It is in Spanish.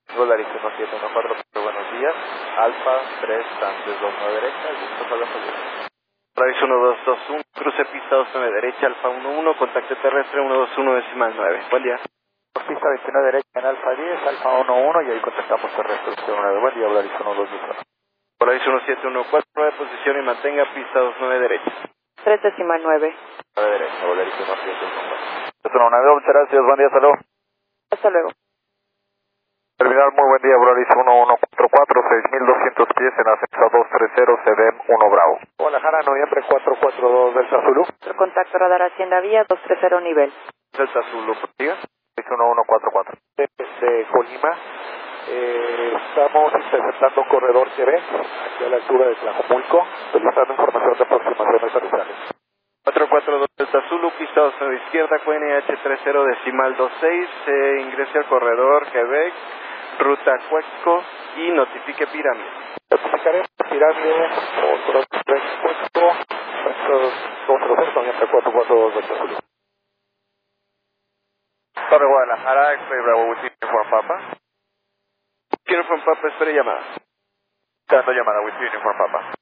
Volaris 1714, buenos días. Alfa 3, antes 29 derecha, listo para la salida. Volaris 1221, cruce pista 29 derecha, Alfa 11, contacto terrestre 121 decimal 9. Buen día. Pista 29 derecha en Alfa 10, Alfa 11 y ahí contactamos terrestre 9. Buen día, Volaris 1221. Volaris 1714, posición y mantenga pista 29 derecha. 3 decimal 9. 9 derecha, Volaris 1714. 9, muchas gracias, buen día, salud. Hasta luego. Terminal, muy buen día, Volaris 1144, 6200 pies en ascenso 230, CDM 1 Bravo. Guadalajara, noviembre 442 Delta Zulu. Contacto radar Hacienda Vía 230 nivel. Delta Zulu, diga. 1144. De Colima, estamos interceptando corredor TV, aquí a la altura de Tlajomulco, solicitando información de aproximaciones aterrizajes. 442 Delta Zulu, pista 29 izquierda, QNH 30 decimal 26, ingrese al corredor Quebec, ruta Cuesco y notifique pirámide. Notificaremos pirámide, otro Cuesco, 200, noviembre 442 Delta Zulu. Torre Guadalajara, X-Ray Bravo, Within Uniform Papa. Uniform Papa, espere llamada. Dando llamada, Within Uniform Papa.